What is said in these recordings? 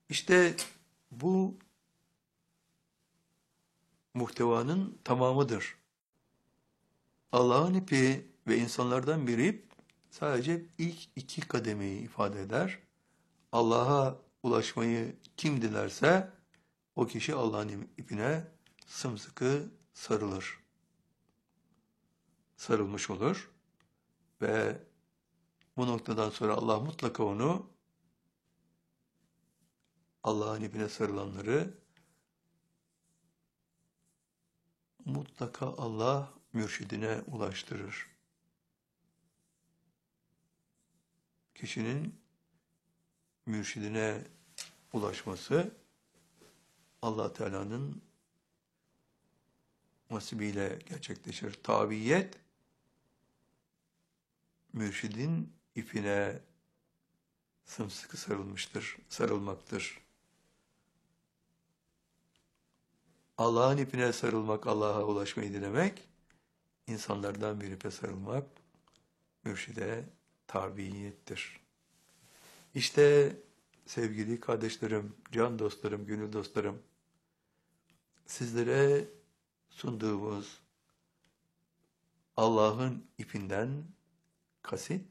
İşte bu muhtevanın tamamıdır. Allah'ın ipi ve insanlardan bir ip sadece ilk iki kademeyi ifade eder. Allah'a ulaşmayı kim dilerse o kişi Allah'ın ipine sımsıkı sarılır. Sarılmış olur ve bu noktadan sonra Allah mutlaka onu, Allah'ın ipine sarılanları mutlaka Allah mürşidine ulaştırır. Kişinin mürşidine ulaşması Allah Teala'nın nasibiyle gerçekleşir. Tabiyet mürşidin ipine sımsıkı sarılmaktır. Allah'ın ipine sarılmak, Allah'a ulaşmayı dilemek, insanlardan bir ipe sarılmak, mürşide tabiyettir. İşte sevgili kardeşlerim, can dostlarım, gönül dostlarım, sizlere sunduğumuz Allah'ın ipinden kasıt,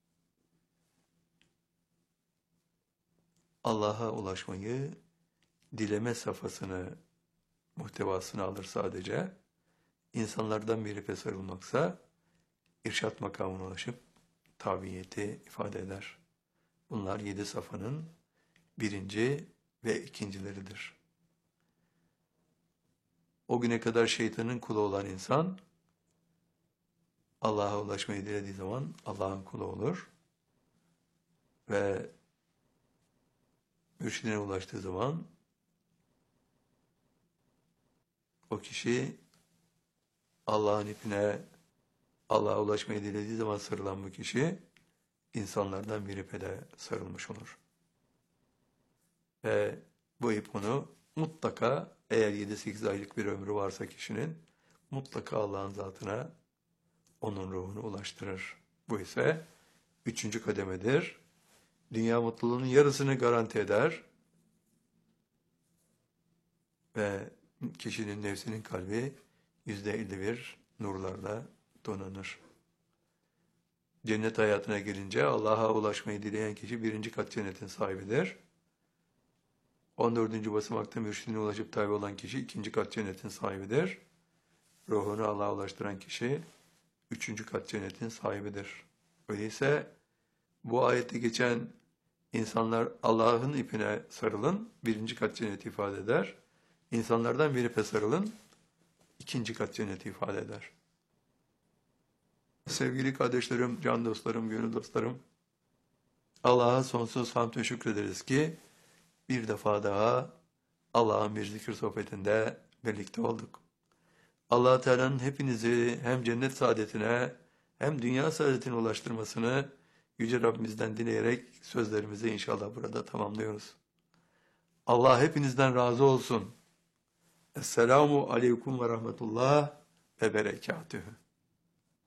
Allah'a ulaşmayı dileme safhasını, muhtevasını alır sadece. İnsanlardan bir ipe sarılmaksa, irşat makamına ulaşıp tabiyeti ifade eder. Bunlar 7 safhanın birinci ve ikincileridir. O güne kadar şeytanın kulu olan insan, Allah'a ulaşmayı dilediği zaman Allah'ın kulu olur. Ve mürşidine ulaştığı zaman o kişi Allah'ın ipine, Allah'a ulaşmayı dilediği zaman sarılan bu kişi insanlardan bir ipe de sarılmış olur. Ve bu ip onu mutlaka, eğer 7-8 aylık bir ömrü varsa kişinin, mutlaka Allah'ın zatına onun ruhunu ulaştırır. Bu ise 3. kademedir. Dünya mutluluğunun yarısını garanti eder. Ve kişinin nefsinin kalbi %51 nurlarla donanır. Cennet hayatına gelince Allah'a ulaşmayı dileyen kişi 1. kat cennetin sahibidir. 14. basamakta mürşidine ulaşıp tabi olan kişi 2. kat cennetin sahibidir. Ruhunu Allah'a ulaştıran kişi 3. kat cennetin sahibidir. Öyleyse bu ayette geçen insanlar Allah'ın ipine sarılın, 1. kat cenneti ifade eder. İnsanlardan bir ipe sarılın, 2. kat cenneti ifade eder. Sevgili kardeşlerim, can dostlarım, gönül dostlarım, Allah'a sonsuz hamd ve şükrederiz ki bir defa daha Allah'ın bir zikir sohbetinde birlikte olduk. Allah Teala'nın hepinizi hem cennet saadetine hem dünya saadetine ulaştırmasını Yüce Rabbimizden dileyerek sözlerimizi inşallah burada tamamlıyoruz. Allah hepinizden razı olsun. Esselamu aleyküm ve rahmetullah ve berekatühü.